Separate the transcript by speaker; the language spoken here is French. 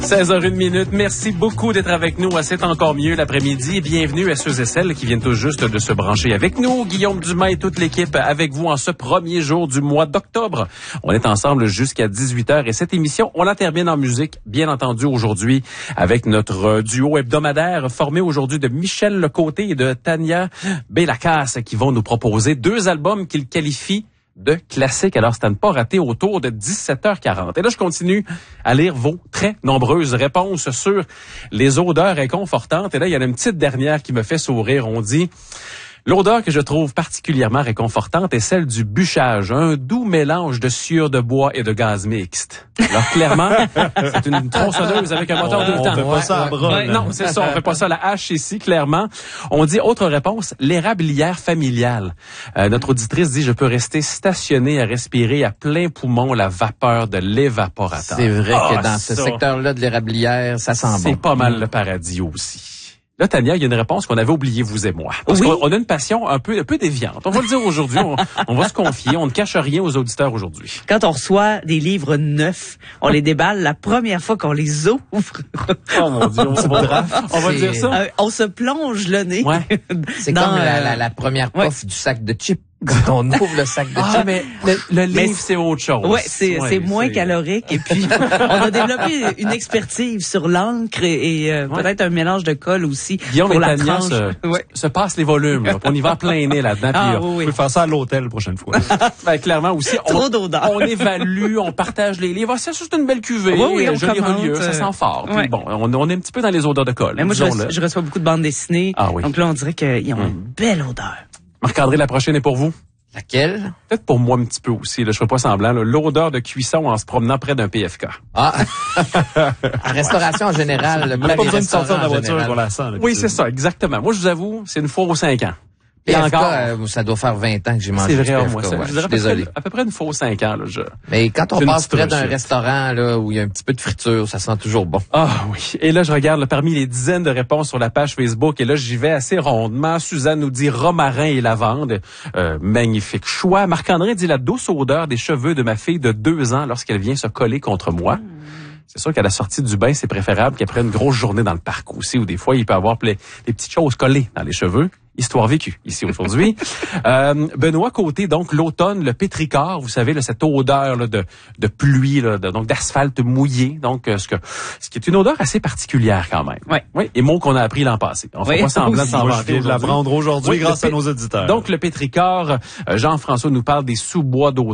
Speaker 1: 16h01. Merci beaucoup d'être avec nous à C'est encore mieux l'après-midi et bienvenue à ceux et celles qui viennent tout juste de se brancher avec nous. Guillaume Dumas et toute l'équipe avec vous en ce premier jour du mois d'octobre. On est ensemble jusqu'à 18h et cette émission, on la termine en musique, bien entendu aujourd'hui, avec notre duo hebdomadaire formé aujourd'hui de Michel Lecôté et de Tania Bellacasse qui vont nous proposer 2 albums qu'ils qualifient de classique. Alors, c'est à ne pas rater autour de 17h40. Et là, je continue à lire vos très nombreuses réponses sur les odeurs réconfortantes. Et là, il y en a une petite dernière qui me fait sourire. On dit... L'odeur que je trouve particulièrement réconfortante est celle du bûchage, un doux mélange de sueur de bois et de gaz mixte. Alors clairement, c'est une tronçonneuse avec un moteur 2 temps.
Speaker 2: On fait pas ça à bras.
Speaker 1: Non, c'est ça, on fait pas ça à la hache ici, clairement. On dit, autre réponse, l'érablière familiale. Notre auditrice dit, je peux rester stationnée à respirer à plein poumon la vapeur de l'évaporateur.
Speaker 3: C'est vrai que dans ce secteur-là de l'érablière, ça sent bon.
Speaker 1: C'est pas mal le paradis aussi. Là, Tania, il y a une réponse qu'on avait oubliée, vous et moi. Parce qu'on a une passion un peu déviante. On va le dire aujourd'hui, on va se confier, on ne cache rien aux auditeurs aujourd'hui.
Speaker 4: Quand on reçoit des livres neufs, on les déballe la première fois qu'on les ouvre.
Speaker 1: Oh mon Dieu, on va dire ça.
Speaker 4: On se plonge le nez.
Speaker 1: Ouais.
Speaker 3: C'est comme la première puff du sac de chips. Quand on ouvre le sac de chips.
Speaker 1: Mais le livre, c'est autre chose.
Speaker 4: Ouais, c'est moins calorique. Et puis, on a développé une expertise sur l'encre et peut-être un mélange de colle aussi.
Speaker 1: Guillaume et Tania se passent les volumes. Là. On y va plein nez là-dedans.
Speaker 2: On peut faire ça à l'hôtel la prochaine fois.
Speaker 1: Clairement aussi.
Speaker 4: Trop d'odeur.
Speaker 1: On évalue, on partage les livres. C'est juste une belle cuvée.
Speaker 4: Oui, on
Speaker 1: joli
Speaker 4: commente,
Speaker 1: relieu, ça sent fort. Puis bon, on est un petit peu dans les odeurs de colle.
Speaker 4: Mais moi, je reçois beaucoup de bandes dessinées.
Speaker 1: Ah oui.
Speaker 4: Donc là, on dirait qu'ils ont une belle odeur.
Speaker 1: Marc-André, la prochaine est pour vous.
Speaker 3: Laquelle?
Speaker 1: Peut-être pour moi un petit peu aussi, là, je ferai pas semblant. Là, l'odeur de cuisson en se promenant près d'un PFK.
Speaker 3: Ah! En restauration en général.
Speaker 2: On n'a pas besoin de sortir de la voiture pour la sent.
Speaker 1: Oui, c'est ça, exactement. Moi, je vous avoue, c'est une fois aux 5 ans. Et
Speaker 3: PFK,
Speaker 1: encore,
Speaker 3: ça doit faire 20 ans que j'ai mangé
Speaker 1: c'est vrai,
Speaker 3: du
Speaker 1: moi.
Speaker 3: PFK.
Speaker 1: Je dirais
Speaker 3: désolé.
Speaker 1: à peu près une fois aux 5 ans. Là,
Speaker 3: Mais quand on
Speaker 1: c'est
Speaker 3: passe
Speaker 1: une
Speaker 3: près
Speaker 1: petite
Speaker 3: d'un
Speaker 1: rechute.
Speaker 3: restaurant là où il y a un petit peu de friture, ça sent toujours bon.
Speaker 1: Ah oui. Et là, je regarde là, parmi les dizaines de réponses sur la page Facebook. Et là, j'y vais assez rondement. Suzanne nous dit romarin et lavande. Magnifique choix. Marc-André dit la douce odeur des cheveux de ma fille de 2 ans lorsqu'elle vient se coller contre moi. C'est sûr qu'à la sortie du bain, c'est préférable qu'après une grosse journée dans le parc aussi, où des fois, il peut y avoir des petites choses collées dans les cheveux. Histoire vécue, ici, aujourd'hui. Benoît Côté, donc, l'automne, le pétricor, vous savez, là, cette odeur là, de pluie, là, donc d'asphalte mouillé, donc ce qui est une odeur assez particulière quand même.
Speaker 4: Ouais.
Speaker 1: Oui. Et mot qu'on a appris l'an passé. On fait pas semblant de s'en
Speaker 2: Moi, je
Speaker 1: vanter
Speaker 2: viens de
Speaker 1: aujourd'hui.
Speaker 2: l'apprendre aujourd'hui
Speaker 1: Oui,
Speaker 2: grâce à nos auditeurs.
Speaker 1: Donc, le pétricor, Jean-François nous parle des sous-bois d'eau